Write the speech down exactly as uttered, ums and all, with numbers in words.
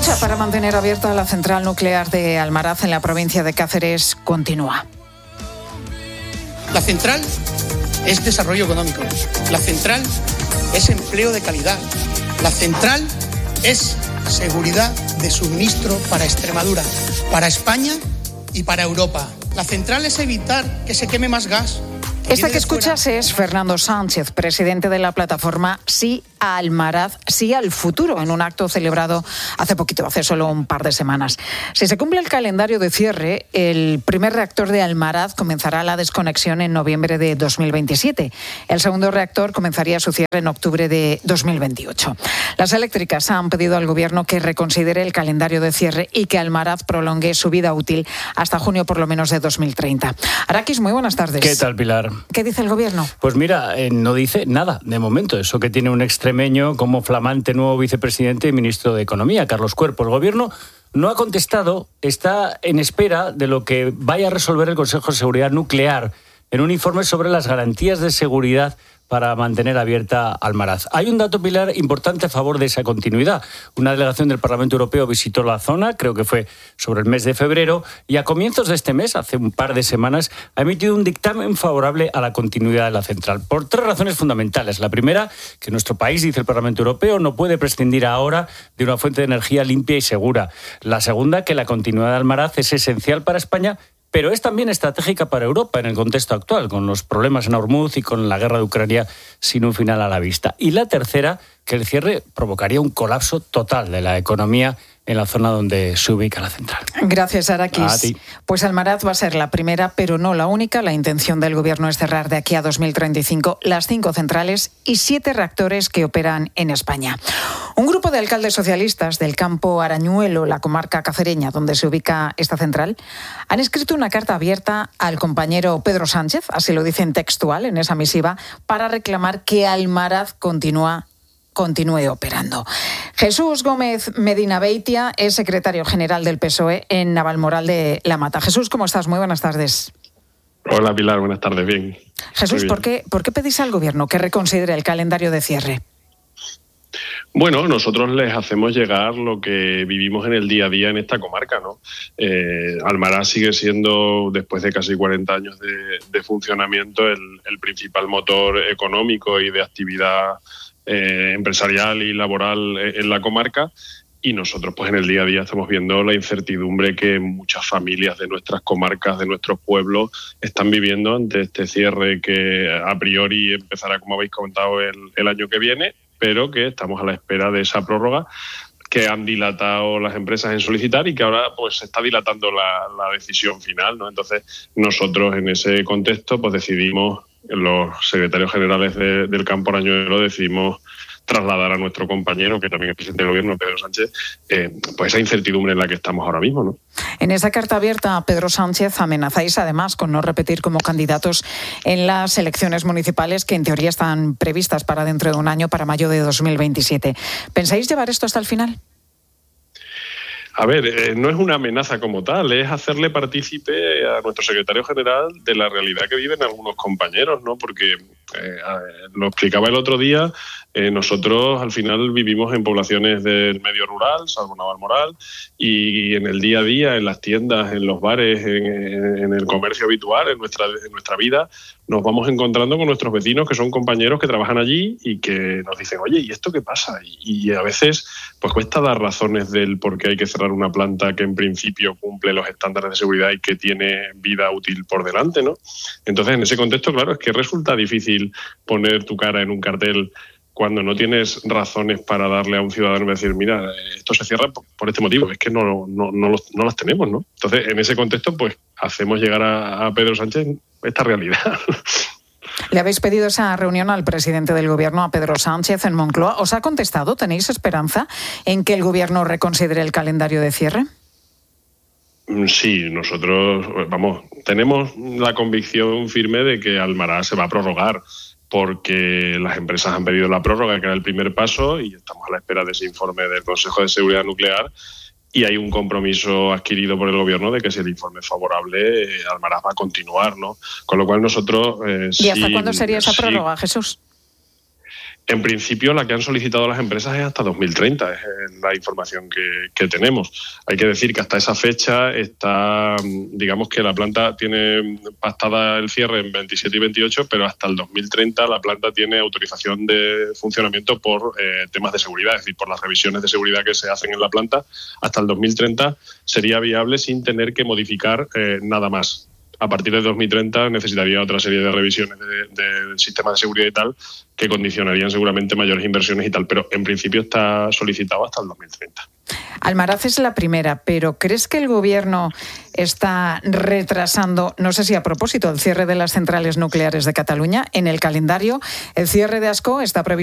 lucha para mantener abierta la central nuclear de Almaraz en la provincia de Cáceres continúa. La central es desarrollo económico. La central es empleo de calidad. La central es seguridad de suministro para Extremadura, para España y para Europa. La central es evitar que se queme más gas. Esta que escuchas es Fernando Sánchez, presidente de la plataforma Sí a Almaraz, Sí al Futuro, en un acto celebrado hace poquito, hace solo un par de semanas. Si se cumple el calendario de cierre, el primer reactor de Almaraz comenzará la desconexión en noviembre de dos mil veintisiete. El segundo reactor comenzaría su cierre en octubre de dos mil veintiocho. Las eléctricas han pedido al Gobierno que reconsidere el calendario de cierre y que Almaraz prolongue su vida útil hasta junio por lo menos de dos mil treinta. Arakis, muy buenas tardes. ¿Qué tal, Pilar? ¿Qué dice el Gobierno? Pues mira, eh, no dice nada de momento. Eso que tiene un extremeño como flamante nuevo vicepresidente y ministro de Economía, Carlos Cuerpo. El Gobierno no ha contestado, está en espera de lo que vaya a resolver el Consejo de Seguridad Nuclear en un informe sobre las garantías de seguridad para mantener abierta Almaraz. Hay un dato, Pilar, importante a favor de esa continuidad. Una delegación del Parlamento Europeo visitó la zona, creo que fue sobre el mes de febrero, y a comienzos de este mes, hace un par de semanas, ha emitido un dictamen favorable a la continuidad de la central, por tres razones fundamentales. La primera, que nuestro país, dice el Parlamento Europeo, no puede prescindir ahora de una fuente de energía limpia y segura. La segunda, que la continuidad de Almaraz es esencial para España, pero es también estratégica para Europa en el contexto actual, con los problemas en Hormuz y con la guerra de Ucrania sin un final a la vista. Y la tercera, que el cierre provocaría un colapso total de la economía en la zona donde se ubica la central. Gracias, Arakis. A ti. Pues Almaraz va a ser la primera, pero no la única. La intención del Gobierno es cerrar de aquí a dos mil treinta y cinco las cinco centrales y siete reactores que operan en España. Un grupo de alcaldes socialistas del campo Arañuelo, la comarca cacereña donde se ubica esta central, han escrito una carta abierta al compañero Pedro Sánchez, así lo dicen textual en esa misiva, para reclamar que Almaraz continúa continúe operando. Jesús Gómez Medina Beitia es secretario general del P S O E en Navalmoral de La Mata. Jesús, ¿cómo estás? Muy buenas tardes. Hola, Pilar, buenas tardes, bien. Jesús, bien. ¿por qué, ¿por qué pedís al Gobierno que reconsidere el calendario de cierre? Bueno, nosotros les hacemos llegar lo que vivimos en el día a día en esta comarca, ¿no? Eh, Almaraz sigue siendo, después de casi cuarenta años de, de funcionamiento, el, el principal motor económico y de actividad eh, empresarial y laboral en la comarca. Y nosotros, pues en el día a día estamos viendo la incertidumbre que muchas familias de nuestras comarcas, de nuestros pueblos, están viviendo ante este cierre que a priori empezará, como habéis comentado, el, el año que viene, pero que estamos a la espera de esa prórroga que han dilatado las empresas en solicitar y que ahora pues se está dilatando la, la decisión final, ¿no? Entonces, nosotros en ese contexto pues decidimos, los secretarios generales de, del campo Arañuelo, decidimos trasladar a nuestro compañero, que también es presidente del Gobierno, Pedro Sánchez, eh, pues esa incertidumbre en la que estamos ahora mismo, ¿no? En esa carta abierta a Pedro Sánchez amenazáis además con no repetir como candidatos en las elecciones municipales que en teoría están previstas para dentro de un año, para mayo de dos mil veintisiete. ¿Pensáis llevar esto hasta el final? A ver, eh, no es una amenaza como tal, es hacerle partícipe a nuestro secretario general de la realidad que viven algunos compañeros, ¿no? Porque, eh, lo explicaba el otro día, eh, nosotros al final vivimos en poblaciones del medio rural, salvo Navalmoral, y en el día a día, en las tiendas, en los bares, en, en el comercio habitual, en nuestra, en nuestra vida, nos vamos encontrando con nuestros vecinos que son compañeros que trabajan allí y que nos dicen, oye, ¿y esto qué pasa? Y, y a veces pues cuesta dar razones del por qué hay que cerrar una planta que en principio cumple los estándares de seguridad y que tiene vida útil por delante, ¿no? Entonces, en ese contexto, claro, es que resulta difícil poner tu cara en un cartel cuando no tienes razones para darle a un ciudadano y decir, mira, esto se cierra por, por este motivo, es que no, no, no, los, no las tenemos, ¿no? Entonces, en ese contexto, pues hacemos llegar a, a Pedro Sánchez esta realidad. Le habéis pedido esa reunión al presidente del Gobierno, a Pedro Sánchez, en Moncloa. ¿Os ha contestado? ¿Tenéis esperanza en que el Gobierno reconsidere el calendario de cierre? Sí, nosotros, vamos, tenemos la convicción firme de que Almaraz se va a prorrogar, porque las empresas han pedido la prórroga, que era el primer paso, y estamos a la espera de ese informe del Consejo de Seguridad Nuclear, y hay un compromiso adquirido por el Gobierno de que si el informe es favorable, eh, Almaraz va a continuar, ¿no? Con lo cual nosotros... Eh, ¿Y hasta sí, cuándo sería esa sí, prórroga, Jesús? En principio, la que han solicitado las empresas es hasta dos mil treinta, es la información que, que tenemos. Hay que decir que hasta esa fecha está, digamos que la planta tiene pactada el cierre en veintisiete y veintiocho, pero hasta el dos mil treinta la planta tiene autorización de funcionamiento por eh, temas de seguridad, es decir, por las revisiones de seguridad que se hacen en la planta. Hasta el dos mil treinta sería viable sin tener que modificar eh, nada más. A partir de dos mil treinta necesitaría otra serie de revisiones del de, de sistema de seguridad y tal, que condicionarían seguramente mayores inversiones y tal, pero en principio está solicitado hasta el dos mil treinta. Almaraz es la primera, pero ¿crees que el Gobierno está retrasando, no sé si a propósito, el cierre de las centrales nucleares de Cataluña? En el calendario, el cierre de Ascó está previsto